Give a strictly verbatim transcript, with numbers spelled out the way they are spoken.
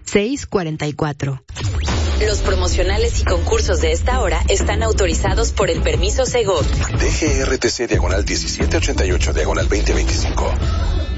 seis cuarenta y cuatro. Los promocionales y concursos de esta hora están autorizados por el permiso Segov. D G R T C diagonal diecisiete ochenta y ocho diagonal veinte veinticinco.